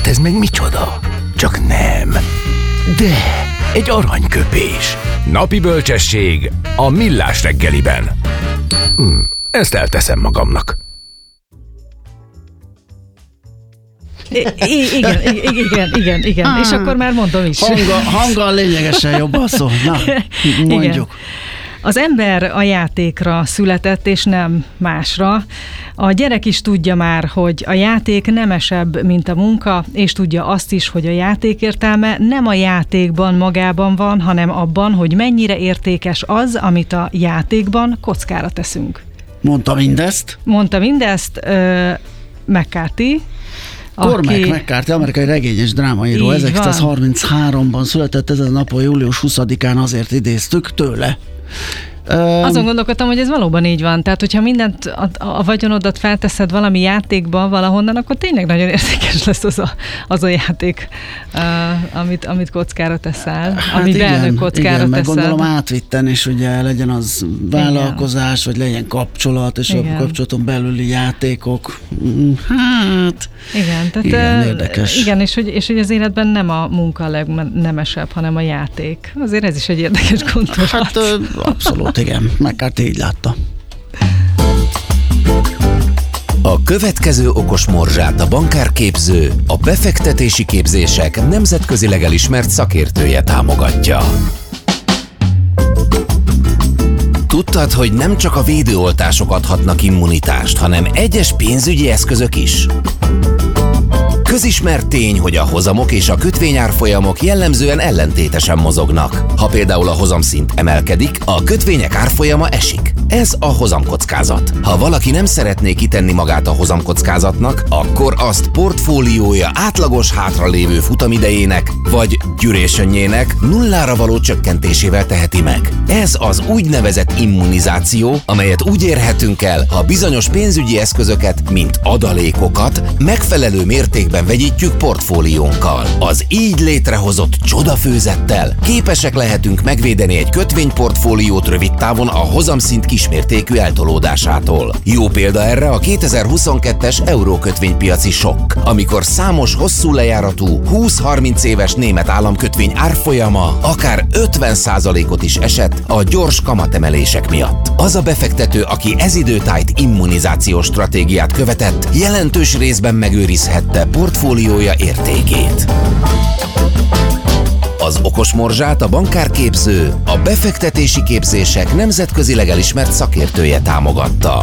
Hát ez meg micsoda? Csak nem. De egy aranyköpés. Napi bölcsesség a Millás reggeliben. Ezt elteszem magamnak. Igen. És akkor már mondom is. Hanggal lényegesen jobban szól. Na, mondjuk. Igen. Az ember a játékra született, és nem másra. A gyerek is tudja már, hogy a játék nemesebb, mint a munka, és tudja azt is, hogy a játék értelme nem a játékban magában van, hanem abban, hogy mennyire értékes az, amit a játékban kockára teszünk. Mondta mindezt McCarthy. Cormac McCarthy, amerikai regényes drámaíró, 1933-ban született, ezen a napon, július 20-án, azért idéztük tőle. Azon gondolkodtam, hogy ez valóban így van. Tehát, hogyha mindent a vagyonodat felteszed valami játékba valahonnan, akkor tényleg nagyon értékes lesz az a játék, amit kockára teszel, amiben kockára teszel. Meg gondolom átvitten, és ugye legyen az vállalkozás, vagy legyen kapcsolat, és a kapcsolaton belüli játékok. Hát... Igen, érdekes. Igen, és hogy az életben nem a munka a legnemesebb, hanem a játék. Azért ez is egy érdekes gondolat. Hát abszolút, igen. McCarthy így látta. A következő okos morzsát a bankárképző, a befektetési képzések nemzetközileg elismert szakértője támogatja. Tudtad, hogy nem csak a védőoltások adhatnak immunitást, hanem egyes pénzügyi eszközök is? Közismert tény, hogy a hozamok és a kötvényárfolyamok jellemzően ellentétesen mozognak. Ha például a hozamszint emelkedik, a kötvények árfolyama esik. Ez a hozamkockázat. Ha valaki nem szeretné kitenni magát a hozamkockázatnak, akkor azt portfóliója átlagos hátralévő futamidejének vagy duration-jének nullára való csökkentésével teheti meg. Ez az úgynevezett immunizáció, amelyet úgy érhetünk el, ha bizonyos pénzügyi eszközöket, mint adalékokat megfelelő mértékben vegyítjük portfóliónkkal. Az így létrehozott csodafőzettel képesek lehetünk megvédeni egy kötvényportfóliót rövid távon a hozamszint kismértékű eltolódásától. Jó példa erre a 2022-es eurókötvénypiaci sokk, amikor számos hosszú lejáratú 20-30 éves német államkötvény árfolyama akár 50%-ot is esett a gyors kamatemelések miatt. Az a befektető, aki ez időtájt immunizációs stratégiát követett, jelentős részben megőrizhette portfóliója értékét. Az okos morzsát a bankárképző, a befektetési képzések nemzetközileg elismert szakértője támogatta.